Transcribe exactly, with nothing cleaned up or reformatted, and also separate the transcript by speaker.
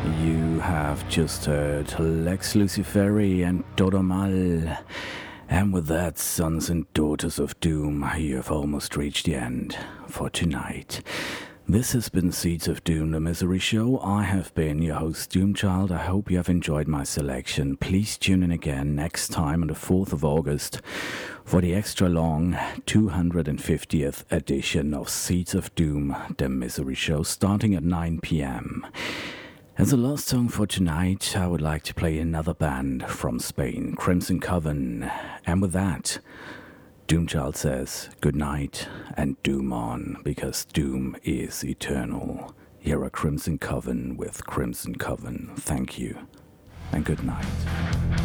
Speaker 1: You have just heard Lex Luciferi and Dodomal. And with that, sons and daughters of doom, you have almost reached the end for tonight. This has been Seeds of Doom, the Misery Show. I have been your host, Doomchild. I hope you have enjoyed my selection. Please tune in again next time on the fourth of August for the extra long two hundred fiftieth edition of Seeds of Doom, the Misery Show, starting at nine p.m. As a last song for tonight, I would like to play another band from Spain, Crimson Coven. And with that, Doomchild says good night and doom on, because doom is eternal. Here are Crimson Coven with Crimson Coven. Thank you and good night.